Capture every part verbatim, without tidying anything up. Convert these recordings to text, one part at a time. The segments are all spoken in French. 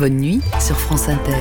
Bonne nuit sur France Inter.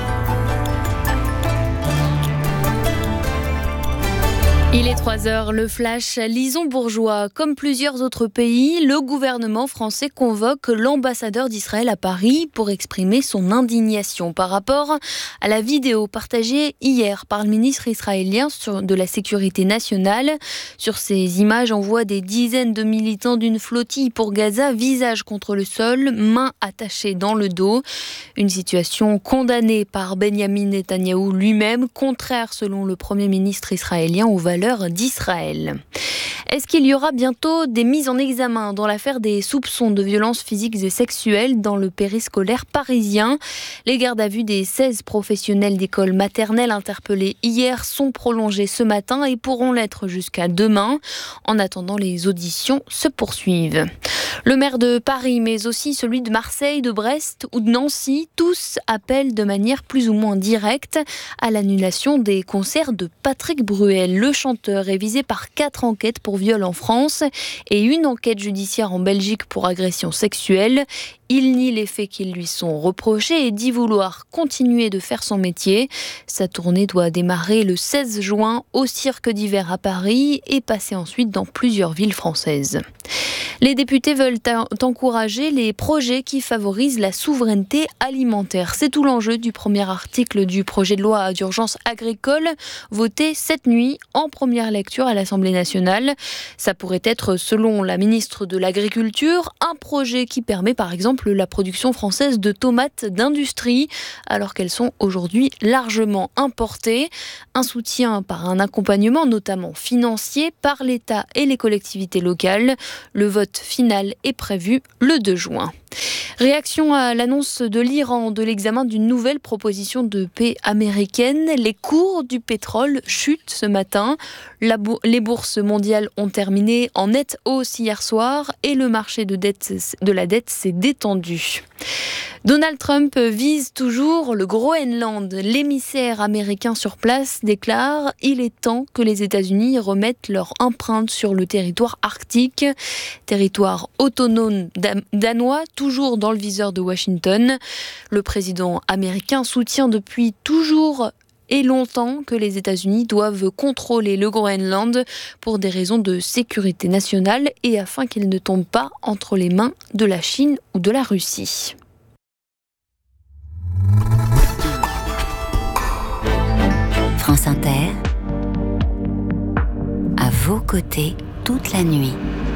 Il est trois heures, le flash Lison-Bourgeois. Comme plusieurs autres pays, le gouvernement français convoque l'ambassadeur d'Israël à Paris pour exprimer son indignation par rapport à la vidéo partagée hier par le ministre israélien de la Sécurité nationale. Sur ces images, on voit des dizaines de militants d'une flottille pour Gaza, visage contre le sol, mains attachées dans le dos. Une situation condamnée par Benyamin Netanyahou lui-même, contraire selon le Premier ministre israélien aux valeurs d'Israël. Est-ce qu'il y aura bientôt des mises en examen dans l'affaire des soupçons de violences physiques et sexuelles dans le périscolaire parisien ? Les gardes à vue des seize professionnels d'école maternelle interpellés hier sont prolongés ce matin et pourront l'être jusqu'à demain. En attendant, les auditions se poursuivent. Le maire de Paris, mais aussi celui de Marseille, de Brest ou de Nancy, tous appellent de manière plus ou moins directe à l'annulation des concerts de Patrick Bruel. Le chanteur est visé par quatre enquêtes pour viol en France et une enquête judiciaire en Belgique pour agression sexuelle. Il nie les faits qui lui sont reprochés et dit vouloir continuer de faire son métier. Sa tournée doit démarrer le seize juin au Cirque d'hiver à Paris et passer ensuite dans plusieurs villes françaises. Les députés veulent encourager les projets qui favorisent la souveraineté alimentaire. C'est tout l'enjeu du premier article du projet de loi d'urgence agricole voté cette nuit en première lecture à l'Assemblée nationale. Ça pourrait être, selon la ministre de l'Agriculture, un projet qui permet par exemple la production française de tomates d'industrie, alors qu'elles sont aujourd'hui largement importées. Un soutien par un accompagnement, notamment financier, par l'État et les collectivités locales. Le vote final est prévu le deux juin. Réaction à l'annonce de l'Iran de l'examen d'une nouvelle proposition de paix américaine. Les cours du pétrole chutent ce matin. La bour- les bourses mondiales ont terminé en nette hausse hier soir et le marché de, dette, de la dette s'est détendu. Donald Trump vise toujours le Groenland. L'émissaire américain sur place déclare « Il est temps que les États-Unis remettent leur empreinte sur le territoire arctique ». Territoire autonome danois, toujours dans le viseur de Washington. Le président américain soutient depuis toujours et longtemps que les États-Unis doivent contrôler le Groenland pour des raisons de sécurité nationale et afin qu'il ne tombe pas entre les mains de la Chine ou de la Russie. France Inter, à vos côtés toute la nuit.